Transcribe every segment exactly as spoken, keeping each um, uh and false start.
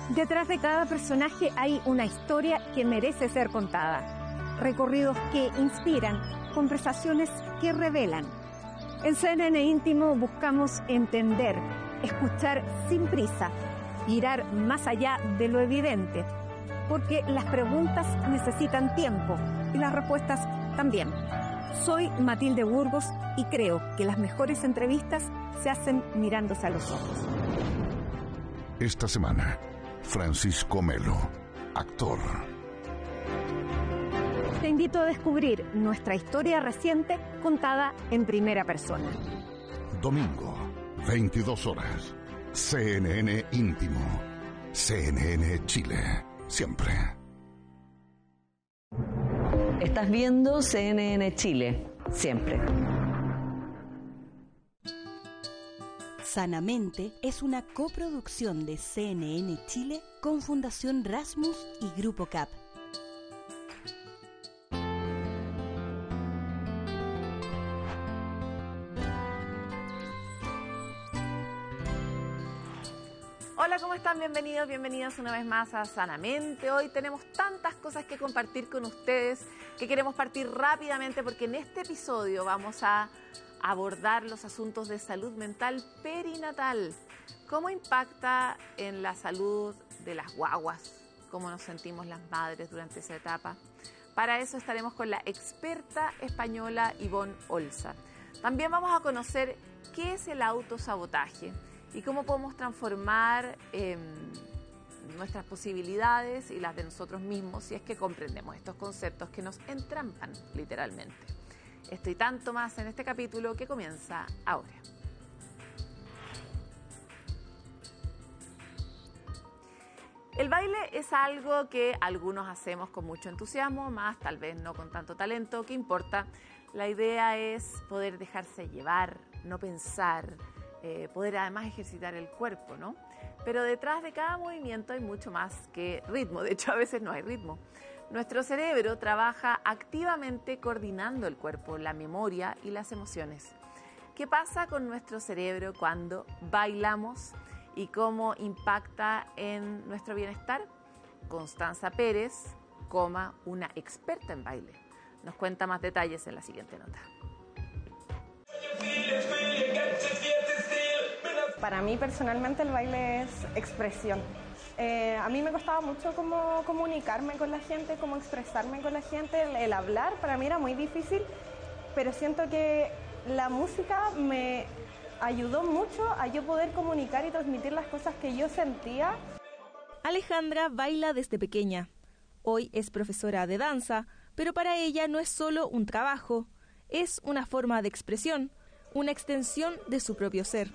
Detrás de cada personaje hay una historia que merece ser contada. Recorridos que inspiran, conversaciones que revelan. En C N N Íntimo buscamos entender, escuchar sin prisa, mirar más allá de lo evidente, porque las preguntas necesitan tiempo y las respuestas también. Soy Matilde Burgos y creo que las mejores entrevistas se hacen mirándose a los ojos. Esta semana, Francisco Melo, actor. Te invito a descubrir nuestra historia reciente contada en primera persona. Domingo, veintidós horas, C N N Íntimo, C N N Chile, siempre. Estás viendo C N N Chile, siempre. Sanamente es una coproducción de C N N Chile con Fundación Rasmus y Grupo C A P. Hola, ¿cómo están? Bienvenidos, bienvenidas una vez más a Sanamente. Hoy tenemos tantas cosas que compartir con ustedes que queremos partir rápidamente porque en este episodio vamos a abordar los asuntos de salud mental perinatal. ¿Cómo impacta en la salud de las guaguas? ¿Cómo nos sentimos las madres durante esa etapa? Para eso estaremos con la experta española Ivonne Olza. También vamos a conocer qué es el autosabotaje y cómo podemos transformar eh, nuestras posibilidades y las de nosotros mismos si es que comprendemos estos conceptos que nos entrampan literalmente. Esto y tanto más en este capítulo que comienza ahora. El baile es algo que algunos hacemos con mucho entusiasmo, más tal vez no con tanto talento. ¿Qué importa? La idea es poder dejarse llevar, no pensar, eh, poder además ejercitar el cuerpo, ¿no? Pero detrás de cada movimiento hay mucho más que ritmo. De hecho, a veces no hay ritmo. Nuestro cerebro trabaja activamente coordinando el cuerpo, la memoria y las emociones. ¿Qué pasa con nuestro cerebro cuando bailamos y cómo impacta en nuestro bienestar? Constanza Pérez, coma, una experta en baile, nos cuenta más detalles en la siguiente nota. Para mí personalmente el baile es expresión. Eh, a mí me costaba mucho como comunicarme con la gente, como expresarme con la gente, el, el hablar para mí era muy difícil, pero siento que la música me ayudó mucho a yo poder comunicar y transmitir las cosas que yo sentía. Alejandra baila desde pequeña. Hoy es profesora de danza, pero para ella no es solo un trabajo, es una forma de expresión, una extensión de su propio ser.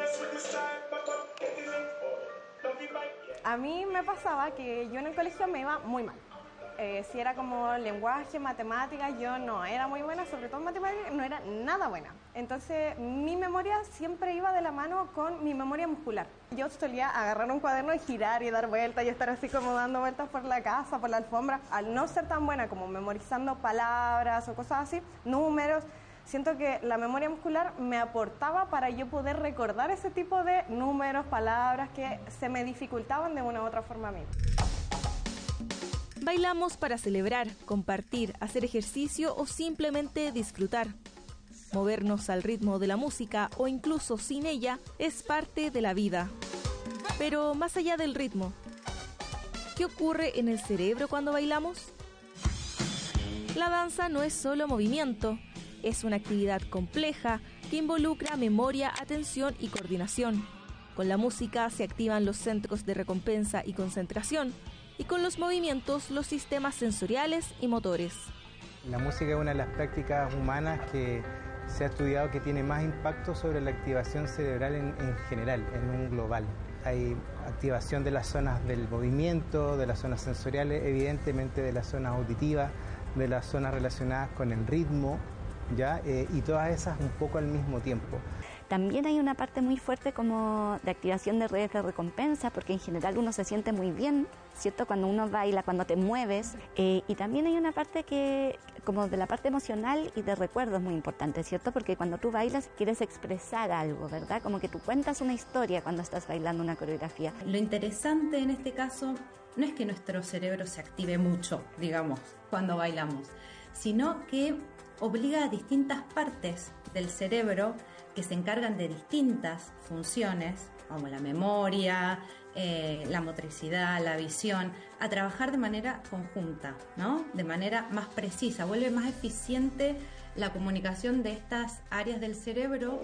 A mí me pasaba que yo en el colegio me iba muy mal. Eh, si era como lenguaje, matemáticas, yo no era muy buena, sobre todo en matemáticas, no era nada buena. Entonces mi memoria siempre iba de la mano con mi memoria muscular. Yo solía agarrar un cuaderno y girar y dar vueltas y estar así como dando vueltas por la casa, por la alfombra. Al no ser tan buena como memorizando palabras o cosas así, números, siento que la memoria muscular me aportaba para yo poder recordar ese tipo de números, palabras que se me dificultaban de una u otra forma a mí. Bailamos para celebrar, compartir, hacer ejercicio o simplemente disfrutar. Movernos al ritmo de la música o incluso sin ella es parte de la vida. Pero más allá del ritmo, ¿qué ocurre en el cerebro cuando bailamos? La danza no es solo movimiento. Es una actividad compleja que involucra memoria, atención y coordinación. Con la música se activan los centros de recompensa y concentración, y con los movimientos los sistemas sensoriales y motores. La música es una de las prácticas humanas que se ha estudiado que tiene más impacto sobre la activación cerebral en, en general, en un global. Hay activación de las zonas del movimiento, de las zonas sensoriales, evidentemente de las zonas auditivas, de las zonas relacionadas con el ritmo, ¿ya? Eh, y todas esas un poco al mismo tiempo. También hay una parte muy fuerte como de activación de redes de recompensa, porque en general uno se siente muy bien, ¿cierto? Cuando uno baila, cuando te mueves. Eh, y también hay una parte que, como de la parte emocional y de recuerdos muy importante, ¿cierto? Porque cuando tú bailas quieres expresar algo, ¿verdad? Como que tú cuentas una historia cuando estás bailando una coreografía. Lo interesante en este caso no es que nuestro cerebro se active mucho, digamos, cuando bailamos, sino que obliga a distintas partes del cerebro que se encargan de distintas funciones, como la memoria, eh, la motricidad, la visión, a trabajar de manera conjunta, ¿no? De manera más precisa, vuelve más eficiente la comunicación de estas áreas del cerebro.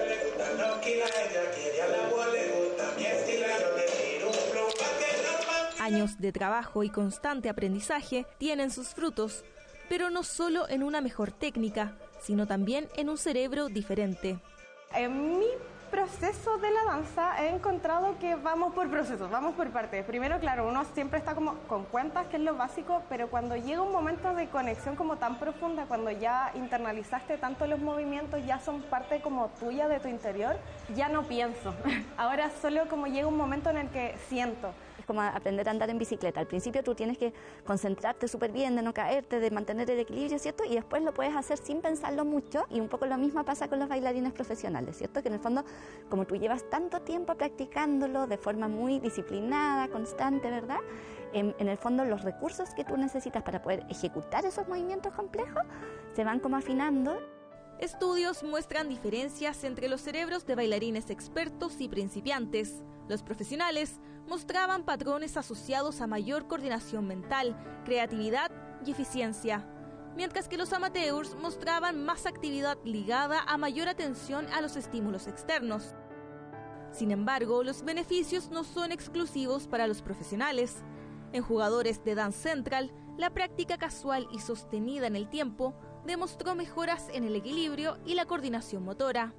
Años de trabajo y constante aprendizaje tienen sus frutos, pero no solo en una mejor técnica, sino también en un cerebro diferente. En mi proceso de la danza he encontrado que vamos por procesos, vamos por partes. Primero, claro, uno siempre está como con cuentas, que es lo básico, pero cuando llega un momento de conexión como tan profunda, cuando ya internalizaste tanto los movimientos, ya son parte como tuya de tu interior, ya no pienso. Ahora solo como llega un momento en el que siento. Es como aprender a andar en bicicleta. Al principio tú tienes que concentrarte súper bien, de no caerte, de mantener el equilibrio, ¿cierto? Y después lo puedes hacer sin pensarlo mucho, y un poco lo mismo pasa con los bailarines profesionales, ¿cierto? Que en el fondo, como tú llevas tanto tiempo practicándolo de forma muy disciplinada, constante, ¿verdad? En, en el fondo los recursos que tú necesitas para poder ejecutar esos movimientos complejos se van como afinando. Estudios muestran diferencias entre los cerebros de bailarines expertos y principiantes. Los profesionales mostraban patrones asociados a mayor coordinación mental, creatividad y eficiencia, mientras que los amateurs mostraban más actividad ligada a mayor atención a los estímulos externos. Sin embargo, los beneficios no son exclusivos para los profesionales. En jugadores de Dance Central, la práctica casual y sostenida en el tiempo demostró mejoras en el equilibrio y la coordinación motora.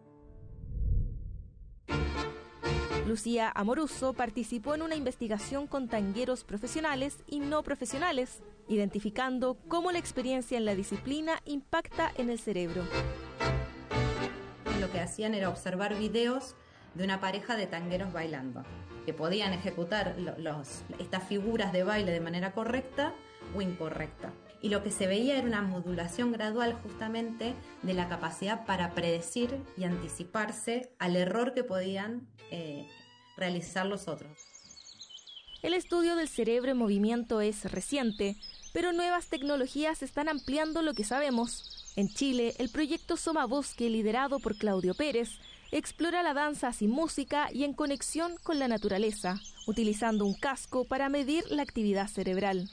Lucía Amoruso participó en una investigación con tangueros profesionales y no profesionales, identificando cómo la experiencia en la disciplina impacta en el cerebro. Lo que hacían era observar videos de una pareja de tangueros bailando, que podían ejecutar los, estas figuras de baile de manera correcta o incorrecta. Y lo que se veía era una modulación gradual justamente de la capacidad para predecir y anticiparse al error que podían eh, realizar los otros. El estudio del cerebro en movimiento es reciente, pero nuevas tecnologías están ampliando lo que sabemos. En Chile, el proyecto Soma Bosque, liderado por Claudio Pérez, explora la danza sin música y en conexión con la naturaleza, utilizando un casco para medir la actividad cerebral.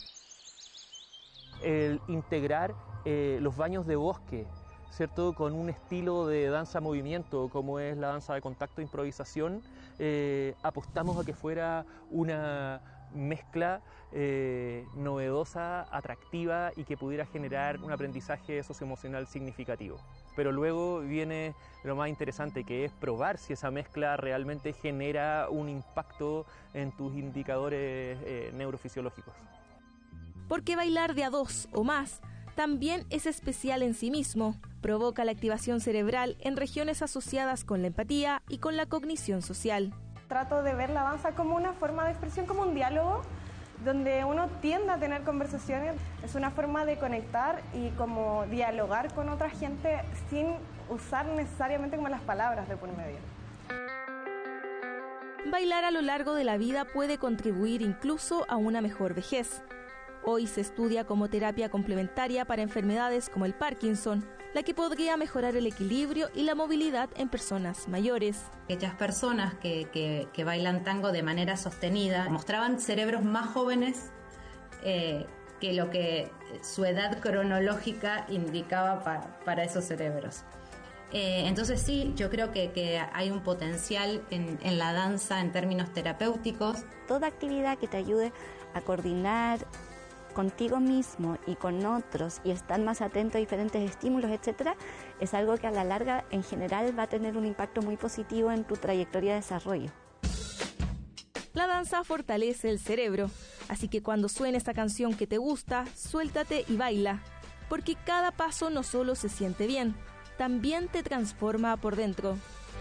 El integrar eh, los baños de bosque, ¿cierto? Con un estilo de danza-movimiento como es la danza de contacto e improvisación, eh, apostamos a que fuera una mezcla eh, novedosa, atractiva y que pudiera generar un aprendizaje socioemocional significativo. Pero luego viene lo más interesante, que es probar si esa mezcla realmente genera un impacto en tus indicadores eh, neurofisiológicos. Porque bailar de a dos o más también es especial en sí mismo. Provoca la activación cerebral en regiones asociadas con la empatía y con la cognición social. Trato de ver la danza como una forma de expresión, como un diálogo, donde uno tiende a tener conversaciones. Es una forma de conectar y como dialogar con otra gente sin usar necesariamente como las palabras de por medio. Bailar a lo largo de la vida puede contribuir incluso a una mejor vejez. Hoy se estudia como terapia complementaria para enfermedades como el Parkinson, la que podría mejorar el equilibrio y la movilidad en personas mayores. Aquellas personas que, que, que bailan tango de manera sostenida mostraban cerebros más jóvenes eh, que lo que su edad cronológica indicaba para, para esos cerebros. Eh, entonces sí, yo creo que, que hay un potencial en, en la danza en términos terapéuticos. Toda actividad que te ayude a coordinar contigo mismo y con otros y estar más atento a diferentes estímulos, etcétera, es algo que a la larga en general va a tener un impacto muy positivo en tu trayectoria de desarrollo. La danza fortalece el cerebro, así que cuando suene esta canción que te gusta, suéltate y baila, porque cada paso no solo se siente bien, también te transforma por dentro.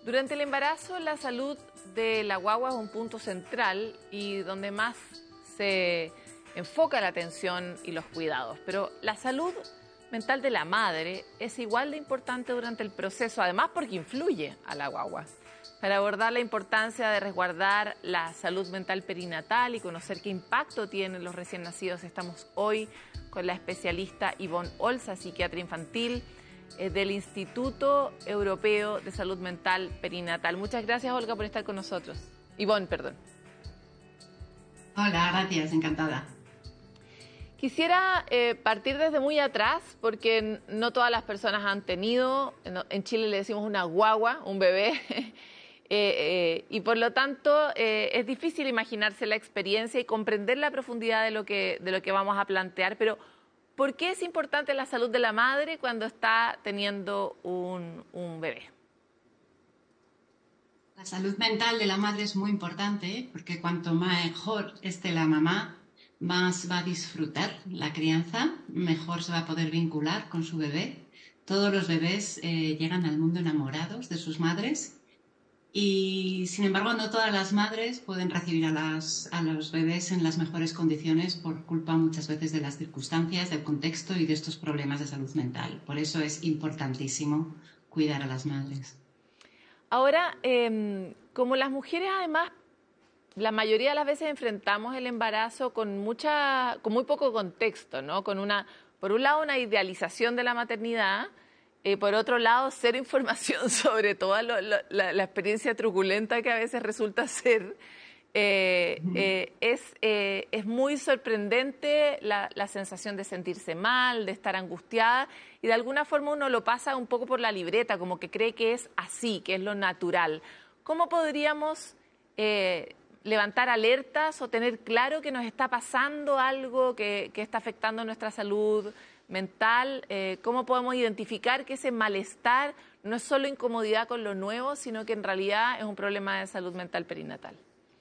Durante el embarazo, la salud de la guagua es un punto central y donde más se enfoca la atención y los cuidados. Pero la salud mental de la madre es igual de importante durante el proceso, además porque influye a la guagua. Para abordar la importancia de resguardar la salud mental perinatal y conocer qué impacto tienen los recién nacidos, estamos hoy con la especialista Ivonne Olza, psiquiatra infantil eh, del Instituto Europeo de Salud Mental Perinatal. Muchas gracias, Olga, por estar con nosotros. Ivonne, perdón. Hola, gracias, encantada. Quisiera eh, partir desde muy atrás, porque no todas las personas han tenido, en Chile le decimos una guagua, un bebé, eh, eh, y por lo tanto eh, es difícil imaginarse la experiencia y comprender la profundidad de lo que, de lo que vamos a plantear, pero ¿por qué es importante la salud de la madre cuando está teniendo un, un bebé? La salud mental de la madre es muy importante, porque cuanto mejor esté la mamá, más va a disfrutar la crianza, mejor se va a poder vincular con su bebé. Todos los bebés eh, llegan al mundo enamorados de sus madres y, sin embargo, no todas las madres pueden recibir a, las, a los bebés en las mejores condiciones por culpa muchas veces de las circunstancias, del contexto y de estos problemas de salud mental. Por eso es importantísimo cuidar a las madres. Ahora, eh, como las mujeres además, la mayoría de las veces enfrentamos el embarazo con mucha, con muy poco contexto, ¿no? Con una, por un lado, una idealización de la maternidad, eh, por otro lado, cero información sobre toda lo, lo, la, la experiencia truculenta que a veces resulta ser. Eh, eh, es, eh, es muy sorprendente la, la sensación de sentirse mal, de estar angustiada, y de alguna forma uno lo pasa un poco por la libreta, como que cree que es así, que es lo natural. ¿Cómo podríamos Eh, levantar alertas o tener claro que nos está pasando algo que, que está afectando nuestra salud mental? Eh, ¿Cómo podemos identificar que ese malestar no es solo incomodidad con lo nuevo, sino que en realidad es un problema de salud mental perinatal?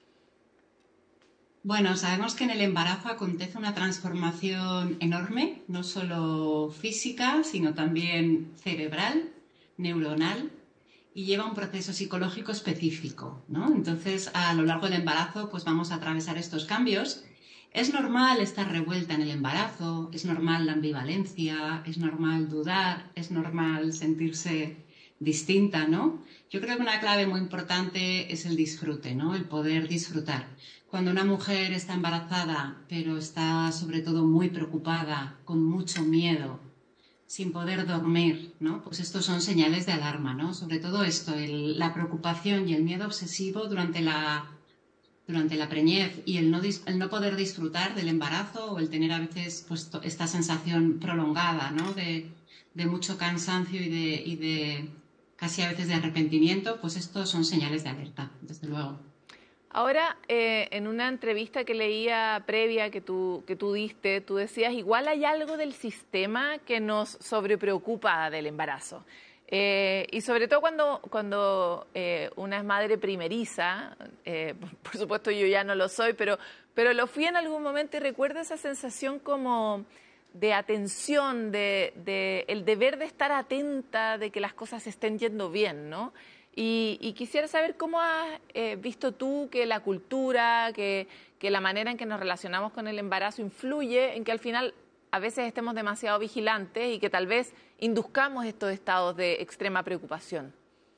Bueno, sabemos que en el embarazo acontece una transformación enorme, no solo física, sino también cerebral, neuronal, y lleva un proceso psicológico específico, ¿no? Entonces, a lo largo del embarazo, pues vamos a atravesar estos cambios. Es normal estar revuelta en el embarazo, es normal la ambivalencia, es normal dudar, es normal sentirse distinta, ¿no? Yo creo que una clave muy importante es el disfrute, ¿no? El poder disfrutar. Cuando una mujer está embarazada, pero está sobre todo muy preocupada, con mucho miedo, sin poder dormir, ¿no? Pues estos son señales de alarma, ¿no? Sobre todo esto, el, la preocupación y el miedo obsesivo durante la, durante la preñez y el no, el no poder disfrutar del embarazo o el tener a veces pues, esta sensación prolongada, ¿no? De, de mucho cansancio y de, y de casi a veces de arrepentimiento, pues estos son señales de alerta, desde luego. Ahora, eh, en una entrevista que leía previa que tú, que tú diste, tú decías, igual hay algo del sistema que nos sobrepreocupa del embarazo. Eh, y sobre todo cuando, cuando eh, una es madre primeriza, eh, por supuesto yo ya no lo soy, pero, pero lo fui en algún momento y recuerdo esa sensación como de atención, de, de el deber de estar atenta, de que las cosas estén yendo bien, ¿no? Y, y quisiera saber cómo has eh, visto tú que la cultura, que, que la manera en que nos relacionamos con el embarazo influye en que al final a veces estemos demasiado vigilantes y que tal vez induzcamos estos estados de extrema preocupación.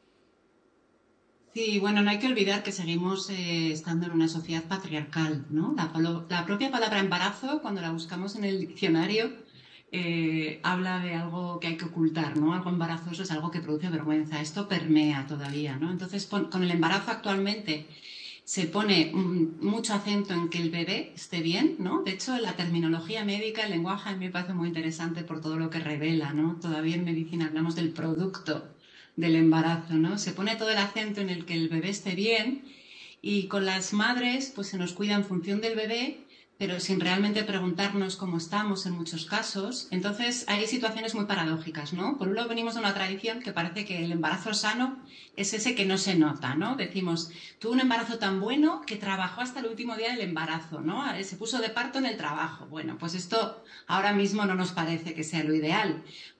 Sí, bueno, no hay que olvidar que seguimos eh, estando en una sociedad patriarcal, ¿no? La, la propia palabra embarazo, cuando la buscamos en el diccionario, Eh, habla de algo que hay que ocultar, ¿no? Algo embarazoso es algo que produce vergüenza. Esto permea todavía, ¿no? Entonces, con, con el embarazo actualmente se pone um, mucho acento en que el bebé esté bien, ¿no? De hecho, la terminología médica, el lenguaje, a mí me parece muy interesante por todo lo que revela, ¿no? Todavía en medicina hablamos del producto del embarazo, ¿no? Se pone todo el acento en el que el bebé esté bien y con las madres, pues se nos cuida en función del bebé, pero sin realmente preguntarnos cómo estamos en muchos casos. Entonces hay situaciones muy paradójicas, ¿no? Por un lado venimos de una tradición que parece que el embarazo sano es ese que no se nota, ¿no? Decimos, tuvo un embarazo tan bueno que trabajó hasta el último día del embarazo, ¿no? Se puso de parto en el trabajo. Bueno, pues esto ahora mismo no nos parece que sea lo ideal.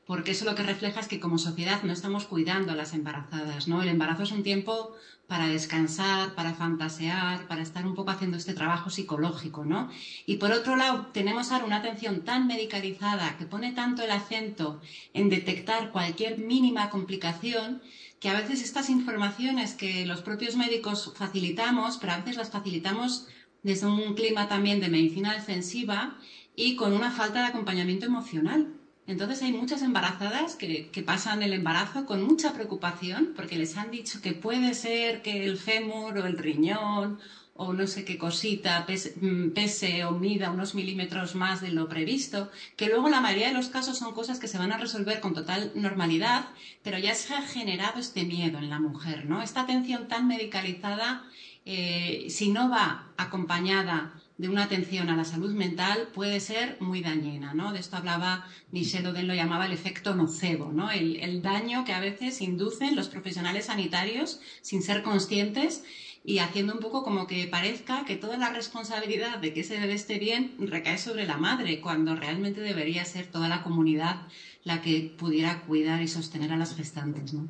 porque eso lo que refleja es que como sociedad no estamos cuidando a las embarazadas, ¿no? El embarazo es un tiempo para descansar, para fantasear, para estar un poco haciendo este trabajo psicológico, ¿no? Y por otro lado, tenemos ahora una atención tan medicalizada que pone tanto el acento en detectar cualquier mínima complicación, que a veces estas informaciones que los propios médicos facilitamos, pero a veces las facilitamos desde un clima también de medicina defensiva y con una falta de acompañamiento emocional. Entonces hay muchas embarazadas que, que pasan el embarazo con mucha preocupación porque les han dicho que puede ser que el fémur o el riñón o no sé qué cosita pese, pese o mida unos milímetros más de lo previsto, que luego la mayoría de los casos son cosas que se van a resolver con total normalidad, pero ya se ha generado este miedo en la mujer, ¿no? Esta atención tan medicalizada, eh, si no va acompañada de una atención a la salud mental, puede ser muy dañina, ¿no? De esto hablaba Michel Oden, lo llamaba el efecto nocebo, ¿no? El, el daño que a veces inducen los profesionales sanitarios sin ser conscientes y haciendo un poco como que parezca que toda la responsabilidad de que ese bebé esté bien recae sobre la madre, cuando realmente debería ser toda la comunidad la que pudiera cuidar y sostener a las gestantes, ¿no?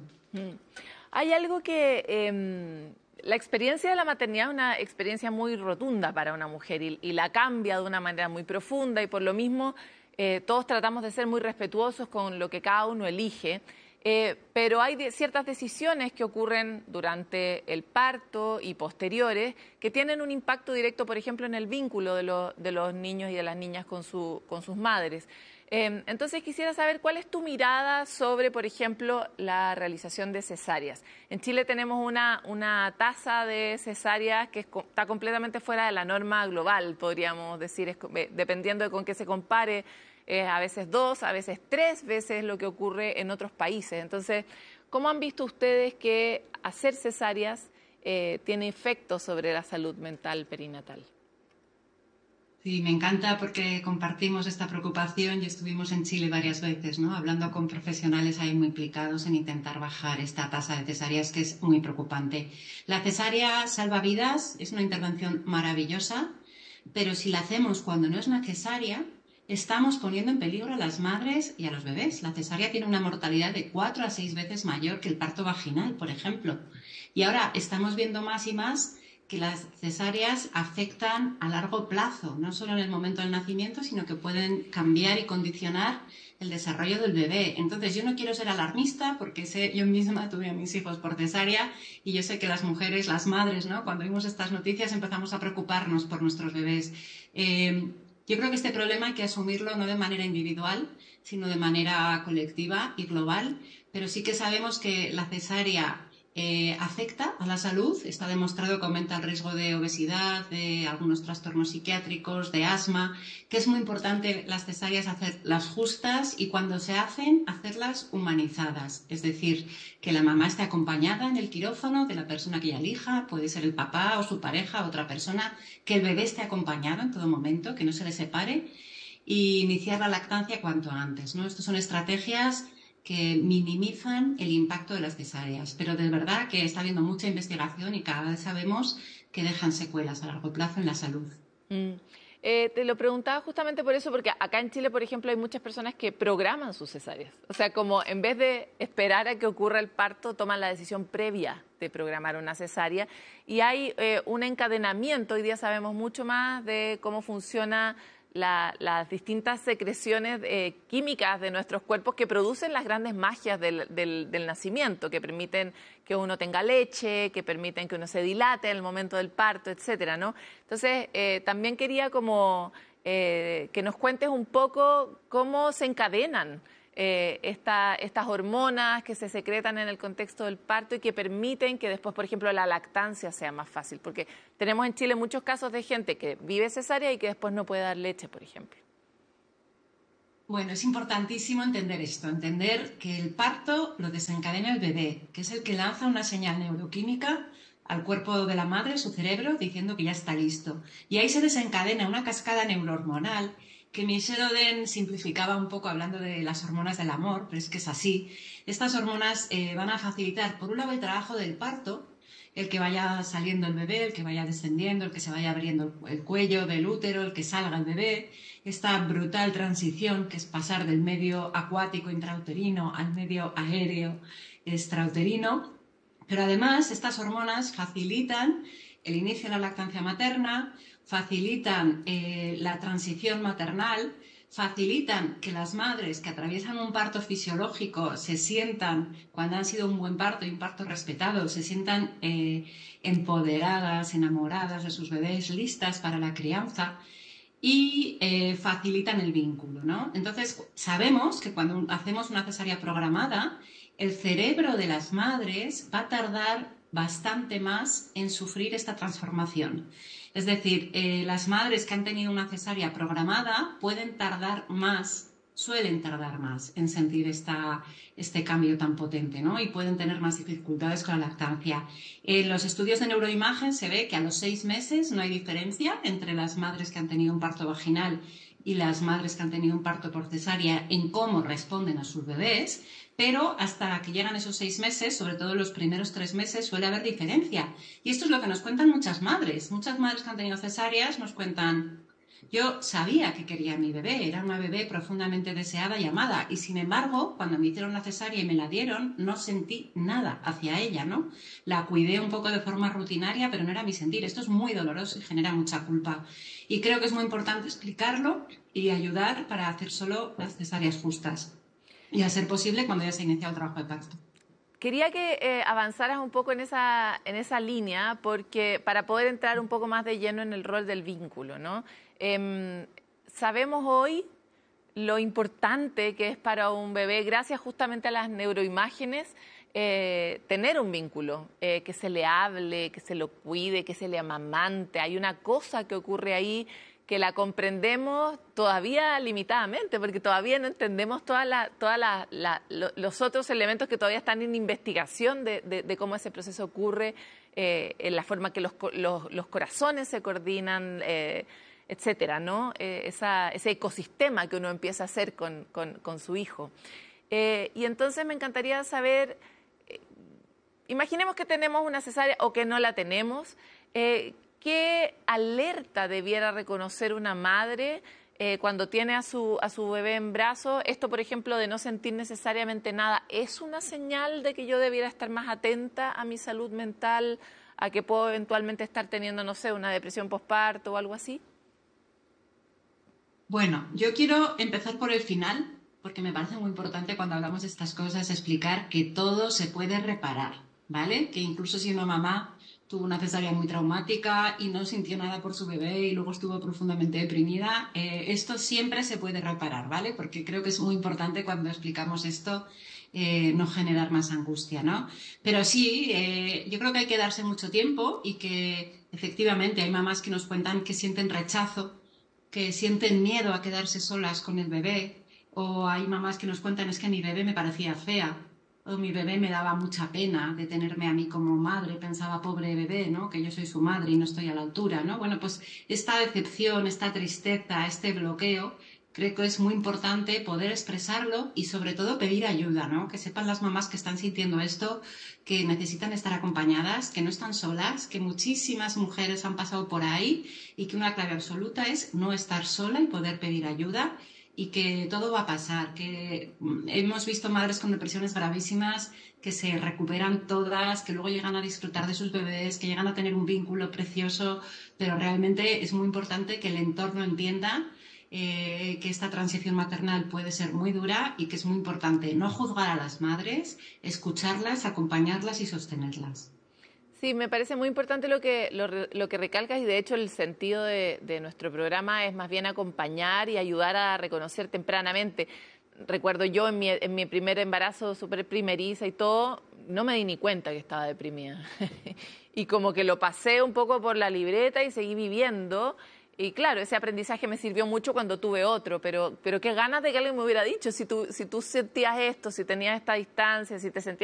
Hay algo que... Eh... La experiencia de la maternidad es una experiencia muy rotunda para una mujer y, y la cambia de una manera muy profunda y por lo mismo eh, todos tratamos de ser muy respetuosos con lo que cada uno elige, eh, pero hay de, ciertas decisiones que ocurren durante el parto y posteriores que tienen un impacto directo, por ejemplo, en el vínculo de, lo, de los niños y de las niñas con, su, con sus madres. Eh, entonces quisiera saber cuál es tu mirada sobre, por ejemplo, la realización de cesáreas. En Chile tenemos una, una tasa de cesáreas que es, está completamente fuera de la norma global, podríamos decir, es, dependiendo de con qué se compare, eh, a veces dos, a veces tres veces lo que ocurre en otros países. Entonces, ¿cómo han visto ustedes que hacer cesáreas eh, tiene efectos sobre la salud mental perinatal? Sí, me encanta porque compartimos esta preocupación y estuvimos en Chile varias veces, ¿no? Hablando con profesionales ahí muy implicados en intentar bajar esta tasa de cesáreas que es muy preocupante. La cesárea salva vidas, es una intervención maravillosa, pero si la hacemos cuando no es necesaria, estamos poniendo en peligro a las madres y a los bebés. La cesárea tiene una mortalidad de cuatro a seis veces mayor que el parto vaginal, por ejemplo. Y ahora estamos viendo más y más que las cesáreas afectan a largo plazo, no solo en el momento del nacimiento, sino que pueden cambiar y condicionar el desarrollo del bebé. Entonces, yo no quiero ser alarmista porque sé, yo misma tuve a mis hijos por cesárea y yo sé que las mujeres, las madres, ¿no? Cuando vimos estas noticias empezamos a preocuparnos por nuestros bebés. Eh, yo creo que este problema hay que asumirlo no de manera individual, sino de manera colectiva y global, pero sí que sabemos que la cesárea Eh, afecta a la salud, está demostrado que aumenta el riesgo de obesidad, de algunos trastornos psiquiátricos, de asma, que es muy importante las cesáreas hacerlas justas y cuando se hacen, hacerlas humanizadas, es decir, que la mamá esté acompañada en el quirófano de la persona que ella elija, puede ser el papá o su pareja, otra persona, que el bebé esté acompañado en todo momento, que no se le separe y iniciar la lactancia cuanto antes, ¿no? Estas son estrategias que minimizan el impacto de las cesáreas, pero de verdad que está habiendo mucha investigación y cada vez sabemos que dejan secuelas a largo plazo en la salud. Mm. Eh, te lo preguntaba justamente por eso, porque acá en Chile, por ejemplo, hay muchas personas que programan sus cesáreas. O sea, como en vez de esperar a que ocurra el parto, toman la decisión previa de programar una cesárea. Y hay eh, un encadenamiento, hoy día sabemos mucho más de cómo funciona La, las distintas secreciones eh, químicas de nuestros cuerpos que producen las grandes magias del, del, del nacimiento, que permiten que uno tenga leche, que permiten que uno se dilate en el momento del parto, etcétera, ¿no? Entonces, eh, también quería como eh, que nos cuentes un poco cómo se encadenan Eh, esta, estas hormonas que se secretan en el contexto del parto y que permiten que después, por ejemplo, la lactancia sea más fácil. Porque tenemos en Chile muchos casos de gente que vive cesárea y que después no puede dar leche, por ejemplo. Bueno, es importantísimo entender esto, entender que el parto lo desencadena el bebé, que es el que lanza una señal neuroquímica al cuerpo de la madre, su cerebro, diciendo que ya está listo. Y ahí se desencadena una cascada neurohormonal que Michel Oden simplificaba un poco hablando de las hormonas del amor, pero es que es así. Estas hormonas eh, van a facilitar, por un lado, el trabajo del parto, El que vaya saliendo el bebé, el que vaya descendiendo, el que se vaya abriendo el cuello del útero, el que salga el bebé. Esta brutal transición que es pasar del medio acuático intrauterino al medio aéreo extrauterino. Pero además estas hormonas facilitan el inicio de la lactancia materna, facilitan eh, la transición maternal, facilitan que las madres que atraviesan un parto fisiológico se sientan, cuando han sido un buen parto y un parto respetado, se sientan eh, empoderadas, enamoradas de sus bebés, listas para la crianza y eh, facilitan el vínculo, ¿no? Entonces, sabemos que cuando hacemos una cesárea programada, el cerebro de las madres va a tardar bastante más en sufrir esta transformación. Es decir, eh, las madres que han tenido una cesárea programada pueden tardar más, suelen tardar más en sentir esta, este cambio tan potente, ¿no? Y pueden tener más dificultades con la lactancia. En los estudios de neuroimagen se ve que a los seis meses no hay diferencia entre las madres que han tenido un parto vaginal y las madres que han tenido un parto por cesárea en cómo responden a sus bebés, pero hasta que llegan esos seis meses, sobre todo los primeros tres meses, suele haber diferencia. Y esto es lo que nos cuentan muchas madres. Muchas madres que han tenido cesáreas nos cuentan: yo sabía que quería a mi bebé, era una bebé profundamente deseada y amada, y sin embargo, cuando me hicieron la cesárea y me la dieron, no sentí nada hacia ella, ¿no? La cuidé un poco de forma rutinaria, pero no era mi sentir. Esto es muy doloroso y genera mucha culpa. Y creo que es muy importante explicarlo y ayudar para hacer solo las cesáreas justas. Y a ser posible cuando ya se ha iniciado el trabajo de parto. Quería que eh, avanzaras un poco en esa, en esa línea, porque para poder entrar un poco más de lleno en el rol del vínculo, ¿no? Eh, sabemos hoy lo importante que es para un bebé, gracias justamente a las neuroimágenes, eh, tener un vínculo, eh, que se le hable, que se lo cuide, que se le amamante. Hay una cosa que ocurre ahí que la comprendemos todavía limitadamente, porque todavía no entendemos toda la, toda la, la, lo, los otros elementos que todavía están en investigación de, de, de cómo ese proceso ocurre, eh, en la forma que los, los, los corazones se coordinan, eh, etcétera, ¿no? Eh, esa, ese ecosistema que uno empieza a hacer con, con, con su hijo. Eh, y entonces me encantaría saber, eh, imaginemos que tenemos una cesárea o que no la tenemos, eh, ¿qué alerta debiera reconocer una madre eh, cuando tiene a su, a su bebé en brazos? Esto, por ejemplo, de no sentir necesariamente nada, ¿es una señal de que yo debiera estar más atenta a mi salud mental, a que puedo eventualmente estar teniendo, no sé, una depresión posparto o algo así? Bueno, yo quiero empezar por el final, porque me parece muy importante cuando hablamos de estas cosas explicar que todo se puede reparar, ¿vale? Que incluso si una mamá tuvo una cesárea muy traumática y no sintió nada por su bebé y luego estuvo profundamente deprimida, eh, esto siempre se puede reparar, ¿vale? Porque creo que es muy importante cuando explicamos esto eh, no generar más angustia, ¿no? Pero sí, eh, yo creo que hay que darse mucho tiempo y que efectivamente hay mamás que nos cuentan que sienten rechazo, que sienten miedo a quedarse solas con el bebé, o hay mamás que nos cuentan es que mi bebé me parecía fea, o mi bebé me daba mucha pena de tenerme a mí como madre, pensaba pobre bebé, ¿no? Que yo soy su madre y no estoy a la altura, ¿no? Bueno, pues esta decepción, esta tristeza, este bloqueo, creo que es muy importante poder expresarlo y sobre todo pedir ayuda, ¿no? Que sepan las mamás que están sintiendo esto, que necesitan estar acompañadas, que no están solas, que muchísimas mujeres han pasado por ahí y que una clave absoluta es no estar sola y poder pedir ayuda. Y que todo va a pasar, que hemos visto madres con depresiones gravísimas que se recuperan todas, que luego llegan a disfrutar de sus bebés, que llegan a tener un vínculo precioso, pero realmente es muy importante que el entorno entienda eh, que esta transición maternal puede ser muy dura y que es muy importante no juzgar a las madres, escucharlas, acompañarlas y sostenerlas. Sí, me parece muy importante lo que, lo, lo que recalcas y de hecho el sentido de, de nuestro programa es más bien acompañar y ayudar a reconocer tempranamente. Recuerdo yo en mi, en mi primer embarazo súper primeriza y todo, no me di ni cuenta que estaba deprimida. Y como que lo pasé un poco por la libreta y seguí viviendo. Y claro, ese aprendizaje me sirvió mucho cuando tuve otro, pero, pero qué ganas de que alguien me hubiera dicho, si tú, si tú sentías esto, si tenías esta distancia, si te sentías